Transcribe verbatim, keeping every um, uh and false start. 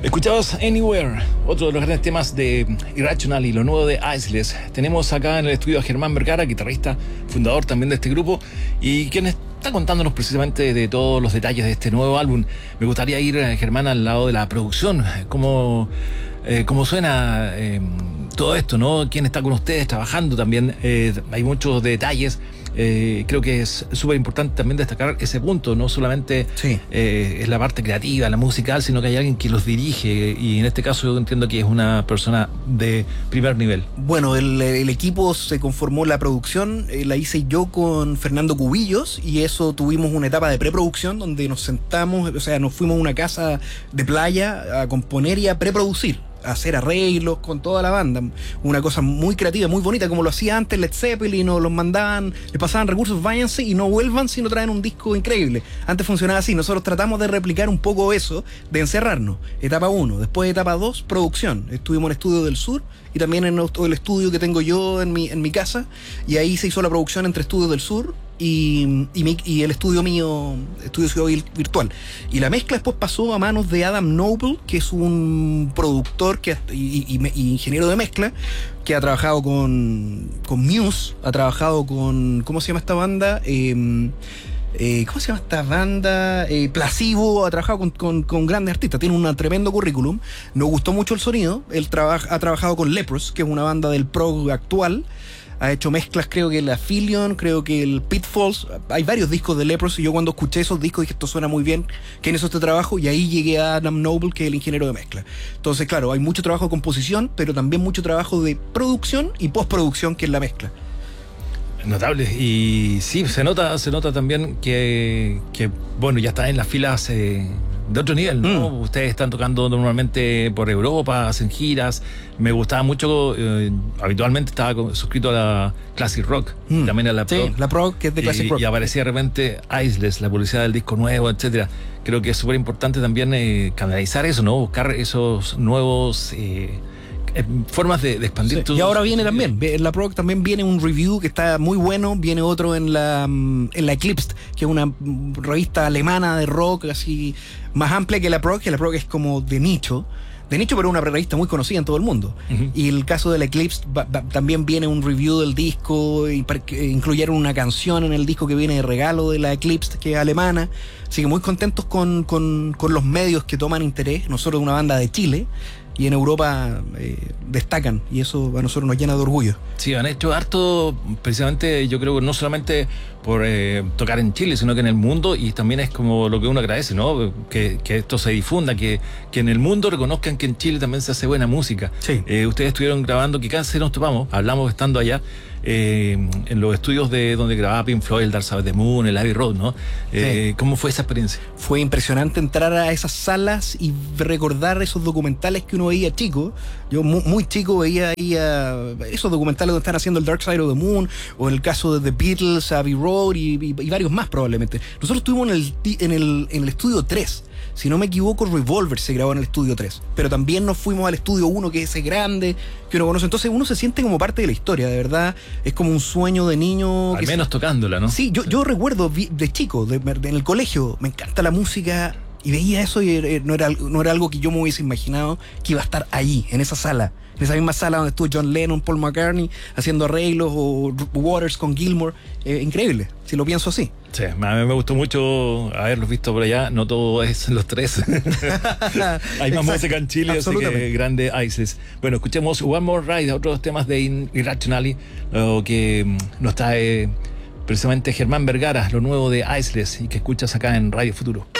Escuchabas Anywhere, otro de los grandes temas de Irrational y lo nuevo de Iceless. Tenemos acá en el estudio a Germán Vergara, guitarrista, fundador también de este grupo, y quien está contándonos precisamente de todos los detalles de este nuevo álbum. Me gustaría ir, Germán, al lado de la producción, cómo, eh, cómo suena eh, todo esto, ¿no? ¿Quién está con ustedes trabajando también? Eh, hay muchos detalles. Eh, creo que es súper importante también destacar ese punto, no solamente sí. eh, es la parte creativa, la musical, sino que hay alguien que los dirige, y en este caso yo entiendo que es una persona de primer nivel. Bueno, el, el equipo se conformó, la producción eh, la hice yo con Fernando Cubillos, y eso tuvimos una etapa de preproducción donde nos sentamos, o sea, nos fuimos a una casa de playa a componer y a preproducir, a hacer arreglos con toda la banda, una cosa muy creativa, muy bonita, como lo hacía antes Led Zeppelin, o los mandaban, les pasaban recursos, váyanse y no vuelvan si no traen un disco increíble. Antes funcionaba así. Nosotros tratamos de replicar un poco eso, de encerrarnos. Etapa uno, después etapa dos, producción. Estuvimos en Estudio del Sur y también en el estudio que tengo yo en mi, en mi casa, y ahí se hizo la producción entre Estudios del Sur Y, y, mi, y el estudio mío, Estudio Ciudad Virtual. Y la mezcla después pasó a manos de Adam Noble, que es un productor que, y, y, y ingeniero de mezcla, que ha trabajado con, con Muse, ha trabajado con, ¿cómo se llama esta banda? Eh, eh, ¿Cómo se llama esta banda? Eh, Placebo, ha trabajado con, con, con grandes artistas, tiene un tremendo currículum. Nos gustó mucho el sonido. Él trabaja, ha trabajado con Leprous, que es una banda del prog actual. Ha hecho mezclas, creo que el Affilion, creo que el Pitfalls. Hay varios discos de Leprous, y yo cuando escuché esos discos dije, esto suena muy bien, ¿quién hizo este trabajo? Y ahí llegué a Adam Noble, que es el ingeniero de mezcla. Entonces, claro, hay mucho trabajo de composición, pero también mucho trabajo de producción y postproducción, que es la mezcla. Notable. Y sí, se nota, se nota también que, que bueno, ya está en las filas eh, de otro nivel, ¿no? Mm. Ustedes están tocando normalmente por Europa, hacen giras. Me gustaba mucho, eh, habitualmente estaba suscrito a la Classic Rock, mm. también a la sí, Prog. la Prog, que es de Classic y, Rock. Y aparecía de repente Iceless, la publicidad del disco nuevo, etcétera. Creo que es súper importante también eh, canalizar eso, ¿no? Buscar esos nuevos Eh, formas de, de expandir sí. tu... Y ahora viene también, en la Prog también viene un review que está muy bueno, viene otro en la en la Eclipsed, que es una revista alemana de rock así más amplia que la Prog, que la Prog es como de nicho, de nicho, pero una revista muy conocida en todo el mundo. Uh-huh. Y el caso de la Eclipse va, va, también viene un review del disco, y para, que incluyeron una canción en el disco que viene de regalo de la Eclipse, que es alemana. Así que muy contentos con, con, con los medios que toman interés. Nosotros, una banda de Chile, y en Europa eh, destacan, y eso a nosotros nos llena de orgullo. Sí, han hecho harto, precisamente, yo creo que no solamente por eh, tocar en Chile, sino que en el mundo, y también es como lo que uno agradece, ¿no? Que, que esto se difunda, que, que en el mundo reconozcan que en Chile también se hace buena música. Sí. Eh, ustedes estuvieron grabando, que casi nos topamos, hablamos estando allá, eh, en los estudios de donde grababa Pink Floyd, el Dark Side of the Moon, el Abbey Road, ¿no? Eh, sí. ¿Cómo fue esa experiencia? Fue impresionante entrar a esas salas y recordar esos documentales que uno veía chico. Yo muy, muy chico veía ahí a esos documentales donde están haciendo el Dark Side of the Moon, o el caso de The Beatles, Abbey Road, y, y, y varios más probablemente. Nosotros estuvimos en el, en el, en el estudio tres. Si no me equivoco, Revolver se grabó en el estudio tres. Pero también nos fuimos al estudio uno, que es ese grande, que uno conoce. Entonces uno se siente como parte de la historia, de verdad. Es como un sueño de niño. Al que menos se... tocándola, ¿no? Sí, yo, yo recuerdo de chico, de, de, en el colegio, me encanta la música, y veía eso, y no era, no era algo que yo me hubiese imaginado que iba a estar ahí, en esa sala. En esa misma sala donde estuvo John Lennon, Paul McCartney, haciendo arreglos, o Waters con Gilmour. Eh, increíble, si lo pienso así. Sí, a mí me gustó mucho haberlos visto por allá. No todo es los tres. Hay más música en Chile, así que grande Iceless. Bueno, escuchemos One More Ride, otros temas de Irrational, lo que nos trae precisamente Germán Vergara, lo nuevo de Iceless, y que escuchas acá en Radio Futuro.